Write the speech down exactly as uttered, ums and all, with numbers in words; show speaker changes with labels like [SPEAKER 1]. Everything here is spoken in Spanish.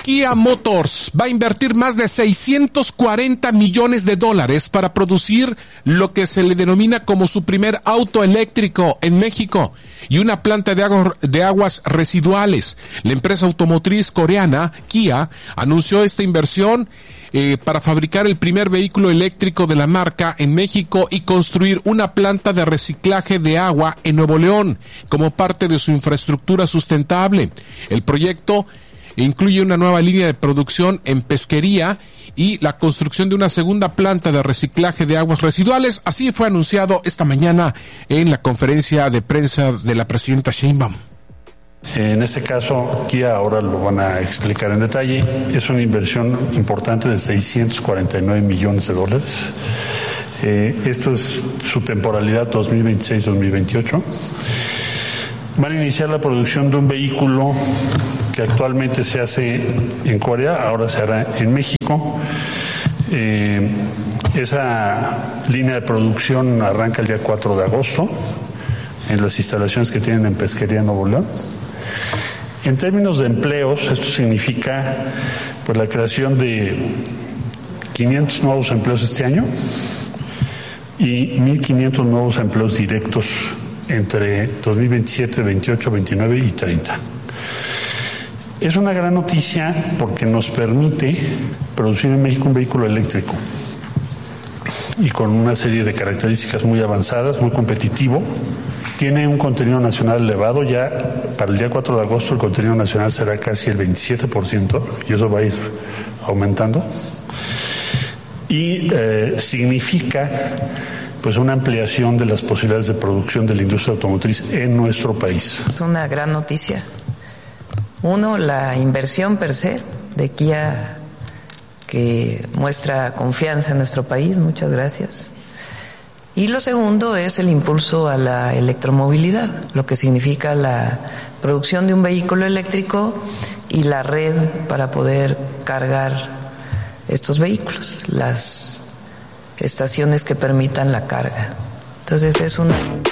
[SPEAKER 1] Kia Motors va a invertir más de seiscientos cuarenta millones de dólares para producir lo que se le denomina como su primer auto eléctrico en México y una planta de, agu- de aguas residuales. La empresa automotriz coreana Kia anunció esta inversión eh, para fabricar el primer vehículo eléctrico de la marca en México y construir una planta de reciclaje de agua en Nuevo León como parte de su infraestructura sustentable. El proyecto incluye una nueva línea de producción en pesquería y la construcción de una segunda planta de reciclaje de aguas residuales. Así fue anunciado esta mañana en la conferencia de prensa de la presidenta Sheinbaum.
[SPEAKER 2] En este caso, Kia ahora lo van a explicar en detalle. Es una inversión importante de seiscientos cuarenta y nueve millones de dólares. Eh, esto es su temporalidad dos mil veintiséis a dos mil veintiocho. Van a iniciar la producción de un vehículo que actualmente se hace en Corea, ahora se hará en México. Eh, esa línea de producción arranca el día cuatro de agosto en las instalaciones que tienen en Pesquería Nuevo León. En términos de empleos, esto significa pues la creación de quinientos nuevos empleos este año y mil quinientos nuevos empleos directos entre dos mil veintisiete, veintiocho, veintinueve y treinta. Es una gran noticia porque nos permite producir en México un vehículo eléctrico y con una serie de características muy avanzadas, muy competitivo. Tiene un contenido nacional elevado, ya para el día cuatro de agosto el contenido nacional será casi el veintisiete por ciento y eso va a ir aumentando. Y eh, significa pues una ampliación de las posibilidades de producción de la industria automotriz en nuestro país.
[SPEAKER 3] Es una gran noticia. Uno, la inversión per se de Kia, que muestra confianza en nuestro país, muchas gracias. Y lo segundo es el impulso a la electromovilidad, lo que significa la producción de un vehículo eléctrico y la red para poder cargar estos vehículos, las estaciones que permitan la carga. Entonces es una